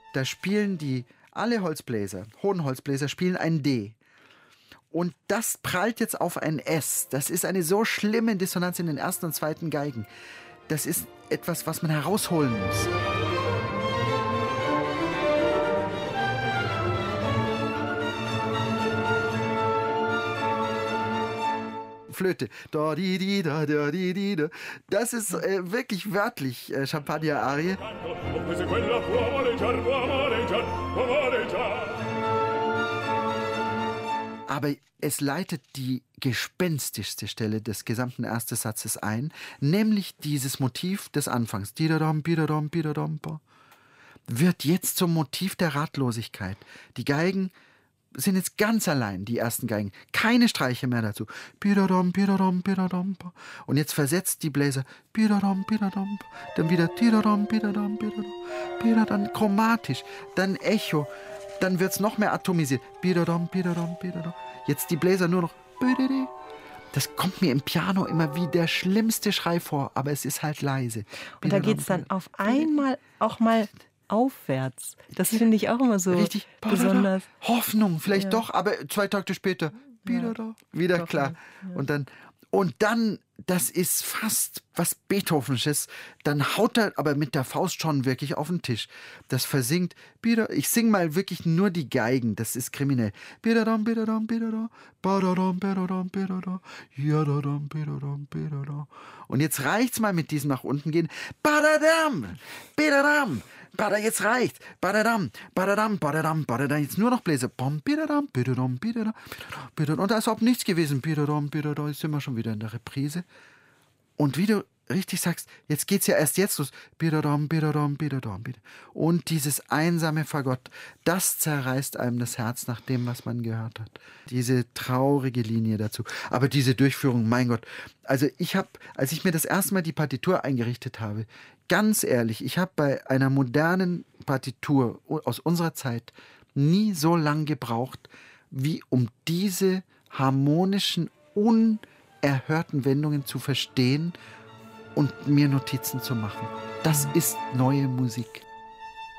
Da spielen alle Holzbläser, hohen Holzbläser spielen ein D. Und das prallt jetzt auf ein S. Das ist eine so schlimme Dissonanz in den ersten und zweiten Geigen. Das ist etwas, was man herausholen muss. Flöte. Da, di, di, da, da, di, di, da. Das ist wirklich wörtlich Champagner-Arie. Aber es leitet die gespenstischste Stelle des gesamten ersten Satzes ein, nämlich dieses Motiv des Anfangs. Wird jetzt zum Motiv der Ratlosigkeit. Die Geigen sind jetzt ganz allein, die ersten Geigen. Keine Streiche mehr dazu. Und jetzt versetzt die Bläser. Dann wieder dann chromatisch, dann Echo. Dann wird es noch mehr atomisiert. Jetzt die Bläser nur noch. Das kommt mir im Piano immer wie der schlimmste Schrei vor, aber es ist halt leise. Und da geht es dann auf einmal auch mal aufwärts. Das finde ich auch immer so richtig besonders. Hoffnung, vielleicht doch, aber 2 Takte später wieder doch, klar. Ja. Und dann, das ist fast was Beethovensches, dann haut er aber mit der Faust schon wirklich auf den Tisch. Das versingt, ich singe mal wirklich nur die Geigen, das ist kriminell. Und jetzt reicht's mal mit diesem nach unten gehen. Jetzt reicht's. Jetzt nur noch Bläser. Und als ob nichts gewesen. Jetzt sind wir schon wieder in der Reprise. Und wie du richtig sagst, jetzt geht's ja erst jetzt los. Und dieses einsame Fagott, das zerreißt einem das Herz nach dem, was man gehört hat. Diese traurige Linie dazu. Aber diese Durchführung, mein Gott. Also als ich mir das erste Mal die Partitur eingerichtet habe, ganz ehrlich, ich habe bei einer modernen Partitur aus unserer Zeit nie so lang gebraucht, wie um diese harmonischen, unerhörten Wendungen zu verstehen und mir Notizen zu machen. Das ist neue Musik.